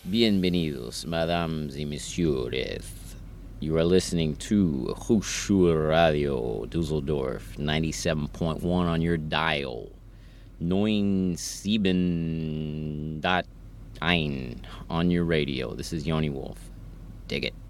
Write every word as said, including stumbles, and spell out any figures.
Bienvenidos, mesdames et messieurs. You are listening to Hochschul Radio Dusseldorf, ninety-seven point one on your dial. ninety-seven point one on your radio. This is Yoni Wolf. Dig it.